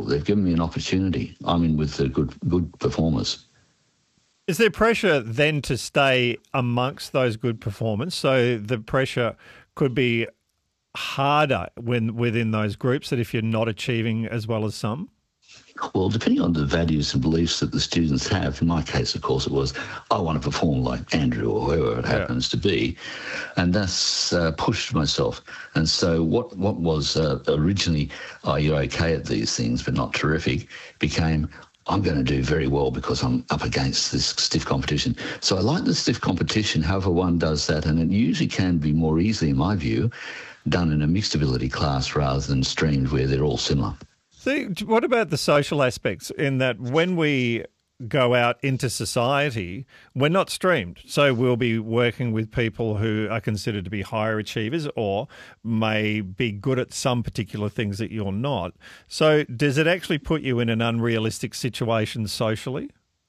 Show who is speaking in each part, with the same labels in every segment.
Speaker 1: well. They've given me an opportunity. I'm in with the good performers.
Speaker 2: Is there pressure then to stay amongst those good performers? So the pressure could be harder when within those groups, that if you're not achieving as well as some?
Speaker 1: Well, depending on the values and beliefs that the students have, in my case, of course, it was, I want to perform like Andrew or whoever it happens to be, and that's pushed myself. And so what was originally, oh, you're okay at these things but not terrific, became, I'm going to do very well because I'm up against this stiff competition. So I like the stiff competition, however one does that, and it usually can be more easily, in my view, done in a mixed ability class rather than streamed where they're all similar.
Speaker 2: See, what about the social aspects, in that when we go out into society, we're not streamed. So we'll be working with people who are considered to be higher achievers or may be good at some particular things that you're not. So does it actually put you in an unrealistic situation socially?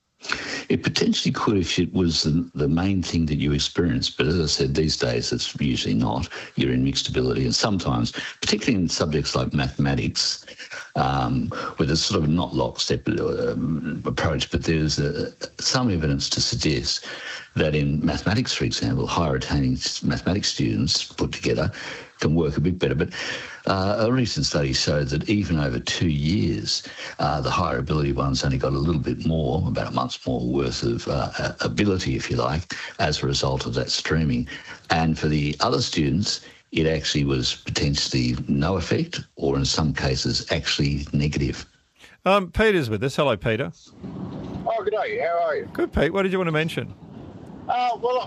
Speaker 1: It potentially could if it was the main thing that you experience. But as I said, these days it's usually not. You're in mixed ability. And sometimes, particularly in subjects like mathematics, where there's sort of not lockstep approach, but there's some evidence to suggest that in mathematics, for example, higher attaining mathematics students put together can work a bit better. But a recent study showed that even over 2 years, the higher ability ones only got a little bit more, about a month's more worth of ability, if you like, as a result of that streaming. And for the other students, it actually was potentially no effect, or in some cases, actually negative.
Speaker 2: Peter's with us. Hello, Peter.
Speaker 3: Oh, good day. How are you?
Speaker 2: Good, Pete. What did you want to mention?
Speaker 3: Well,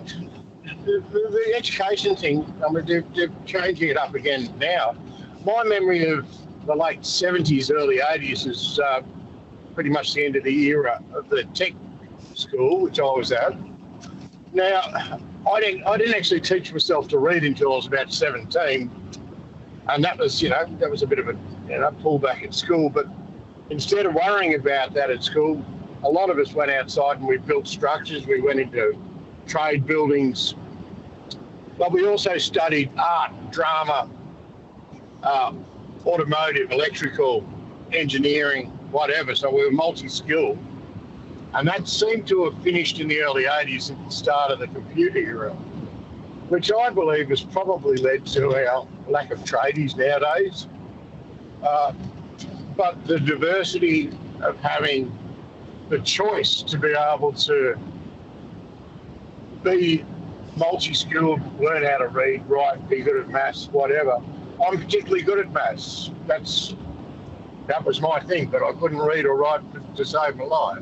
Speaker 3: the education thing, I mean, they're changing it up again now. My memory of the late 70s, early 80s is pretty much the end of the era of the tech school, which I was at. Now, I didn't actually teach myself to read until I was about 17, and that was a bit of a pullback at school. But instead of worrying about that at school, a lot of us went outside and we built structures. We went into trade buildings, but we also studied art, drama, automotive, electrical, engineering, whatever. So we were multi-skilled. And that seemed to have finished in the early 80s at the start of the computer era, which I believe has probably led to our lack of tradies nowadays. But the diversity of having the choice to be able to be multi-skilled, learn how to read, write, be good at maths, whatever. I'm particularly good at maths. That was my thing, but I couldn't read or write to save my life.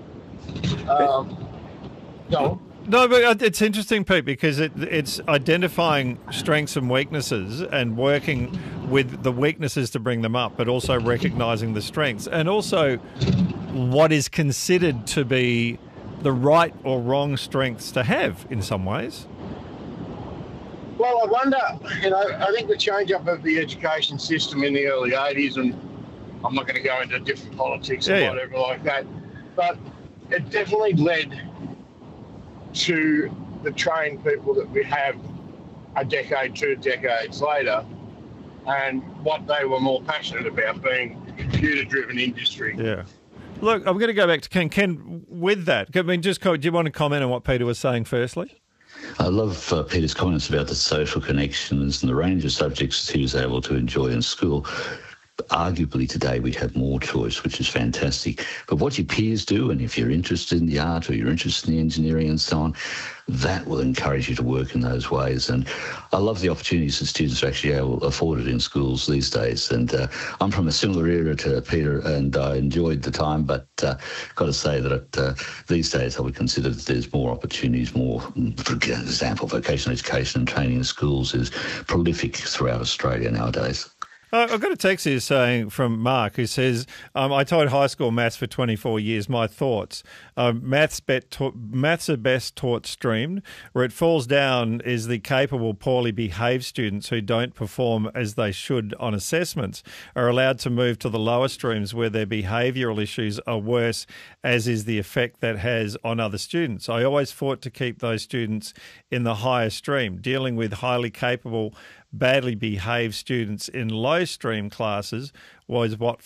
Speaker 3: No,
Speaker 2: but it's interesting, Pete, because it's identifying strengths and weaknesses and working with the weaknesses to bring them up, but also recognising the strengths, and also what is considered to be the right or wrong strengths to have in some ways.
Speaker 3: Well, I wonder, I think the change-up of the education system in the early 80s, and I'm not going to go into different politics and whatever like that, but it definitely led to the trained people that we have a decade, 2 decades later, and what they were more passionate about, being a computer-driven industry.
Speaker 2: Yeah. Look, I'm going to go back to Ken. Ken, with that, do you want to comment on what Peter was saying firstly?
Speaker 1: I love Peter's comments about the social connections and the range of subjects he was able to enjoy in school. Arguably today we'd have more choice, which is fantastic. But what your peers do, and if you're interested in the art or you're interested in the engineering and so on, that will encourage you to work in those ways. And I love the opportunities that students are actually afforded in schools these days. And I'm from a similar era to Peter, and I enjoyed the time, but got to say that these days I would consider that there's more opportunities, more, for example, vocational education and training in schools is prolific throughout Australia nowadays.
Speaker 2: I've got a text here saying from Mark who says, I taught high school maths for 24 years. My thoughts, maths are best taught streamed. Where it falls down is the capable, poorly behaved students who don't perform as they should on assessments are allowed to move to the lower streams where their behavioural issues are worse, as is the effect that has on other students. I always fought to keep those students in the higher stream. Dealing with highly capable, badly behaved students in low stream classes was what